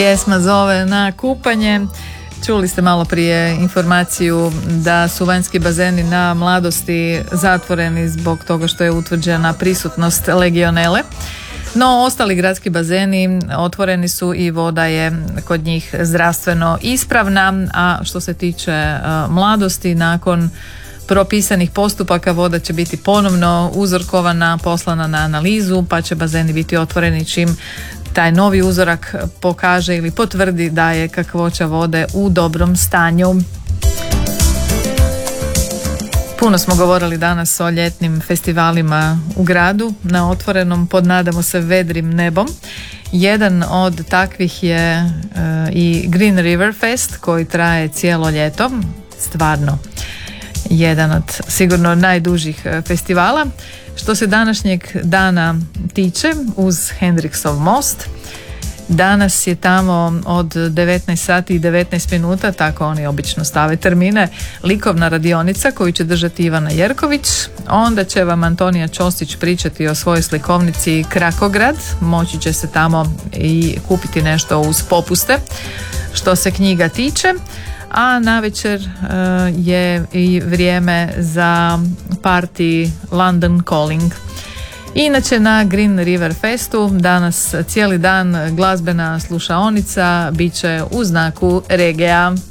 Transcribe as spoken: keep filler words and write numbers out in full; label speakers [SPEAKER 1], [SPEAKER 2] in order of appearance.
[SPEAKER 1] Pjesma zove na kupanje. Čuli ste malo prije informaciju da su vanjski bazeni na Mladosti zatvoreni zbog toga što je utvrđena prisutnost legionele. No, ostali gradski bazeni otvoreni su i voda je kod njih zdravstveno ispravna, a što se tiče uh, Mladosti, nakon propisanih postupaka voda će biti ponovno uzorkovana, poslana na analizu, pa će bazeni biti otvoreni čim taj novi uzorak pokaže ili potvrdi da je kakvoća vode u dobrom stanju. Puno smo govorili danas o ljetnim festivalima u gradu, na otvorenom pod nadamo se vedrim nebom. Jedan od takvih je uh, i Green River Fest koji traje cijelo ljeto, stvarno jedan od sigurno najdužih festivala. Što se današnjeg dana tiče, uz Hendriksov most, danas je tamo od devetnaest sati i devetnaest minuta, tako oni obično stave termine, likovna radionica koju će držati Ivana Jerković. Onda će vam Antonija Ćosić pričati o svojoj slikovnici Krakograd. Moći će se tamo i kupiti nešto uz popuste što se knjiga tiče. A navečer uh, je i vrijeme za party London Calling. Inače na Green River Festu danas cijeli dan glazbena slušaonica bit će u znaku regea.